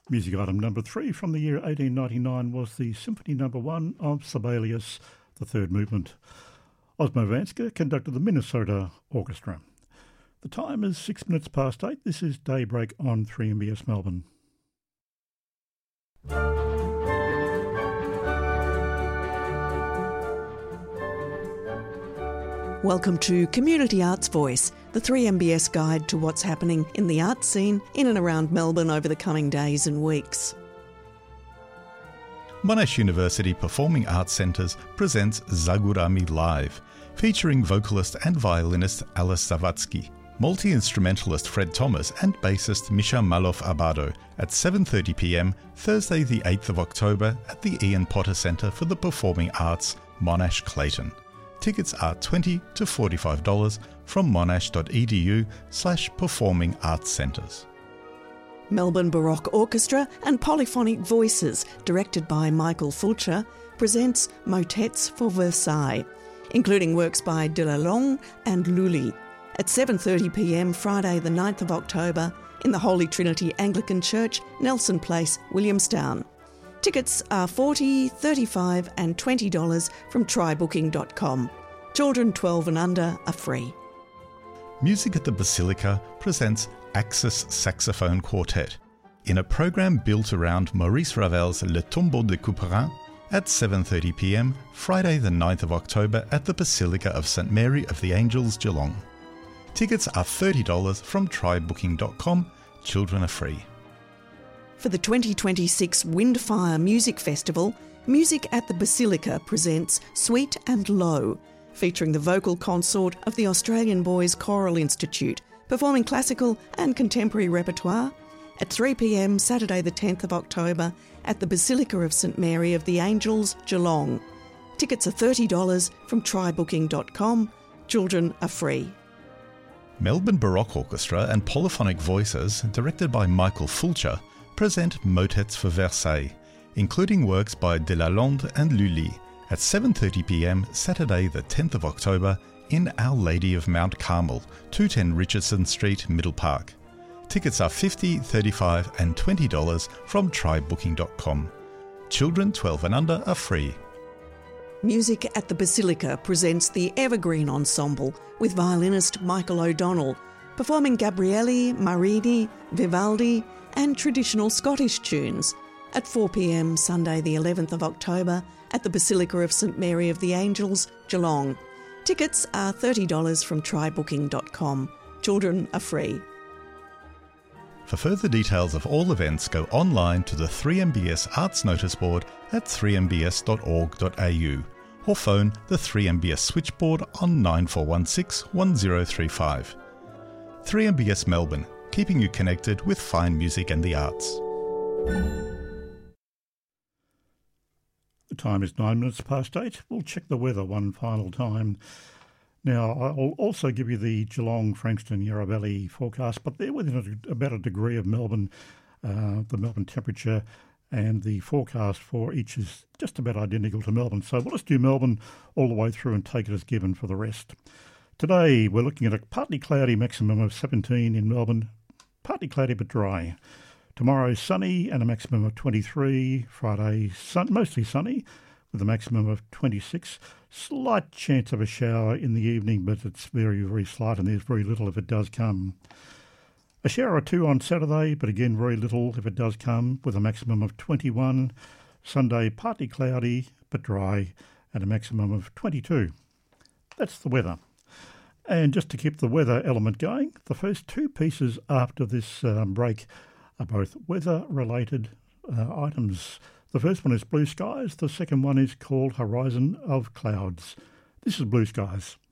Music item number 3 from the year 1899 was the Symphony number 1 of Sibelius, the third movement. Osmo Vanska conducted the Minnesota Orchestra. The time is 6 minutes past 8. This is Daybreak on 3MBS Melbourne. Welcome to Community Arts Voice, the 3MBS guide to what's happening in the arts scene in and around Melbourne over the coming days and weeks. Monash University Performing Arts Centres presents Zagurami Live, featuring vocalist and violinist Alice Zawadzki, multi-instrumentalist Fred Thomas and bassist Misha Malov-Abado at 7:30pm Thursday the 8th of October at the Ian Potter Centre for the Performing Arts, Monash Clayton. Tickets are $20 to $45 from monash.edu/performing arts centres. Melbourne Baroque Orchestra and Polyphonic Voices, directed by Michael Fulcher, presents Motets for Versailles, including works by Delalonde and Lully, at 7:30pm Friday the 9th of October in the Holy Trinity Anglican Church, Nelson Place, Williamstown. Tickets are $40, $35 and $20 from trybooking.com. Children 12 and under are free. Music at the Basilica presents Axis Saxophone Quartet in a program built around Maurice Ravel's Le Tombeau de Couperin at 7:30pm Friday the 9th of October at the Basilica of St Mary of the Angels, Geelong. Tickets are $30 from trybooking.com. Children are free. For the 2026 Windfire Music Festival, Music at the Basilica presents Sweet and Low, featuring the vocal consort of the Australian Boys Choral Institute, performing classical and contemporary repertoire at 3pm Saturday the 10th of October at the Basilica of St Mary of the Angels, Geelong. Tickets are $30 from trybooking.com. Children are free. Melbourne Baroque Orchestra and Polyphonic Voices, directed by Michael Fulcher, present Motets for Versailles, including works by Delalonde and Lully, at 7:30pm Saturday the 10th of October in Our Lady of Mount Carmel, 210 Richardson Street, Middle Park. Tickets are $50, $35 and $20 from trybooking.com. Children 12 and under are free. Music at the Basilica presents the Evergreen Ensemble with violinist Michael O'Donnell, performing Gabrieli, Marini, Vivaldi and traditional Scottish tunes at 4pm Sunday the 11th of October at the Basilica of St Mary of the Angels, Geelong. Tickets are $30 from trybooking.com. Children are free. For further details of all events, go online to the 3MBS Arts Notice Board at 3mbs.org.au or phone the 3MBS switchboard on 9416 1035. 3MBS Melbourne, keeping you connected with fine music and the arts. The time is 9 minutes past 8. We'll check the weather one final time. Now, I'll also give you the Geelong, Frankston, Yarra Valley forecast, but they're within about a degree of Melbourne. The Melbourne temperature and the forecast for each is just about identical to Melbourne. So we'll just do Melbourne all the way through and take it as given for the rest. Today, we're looking at a partly cloudy maximum of 17 in Melbourne, partly cloudy but dry. Tomorrow, sunny and a maximum of 23. Friday, mostly sunny with a maximum of 26. Slight chance of a shower in the evening, but it's very, very slight, and there's very little if it does come. A shower or two on Saturday, but again, very little if it does come, with a maximum of 21. Sunday, partly cloudy but dry, and a maximum of 22. That's the weather. And just to keep the weather element going, the first two pieces after this break are both weather-related items. The first one is Blue Skies. The second one is called Horizon of Clouds. This is Blue Skies.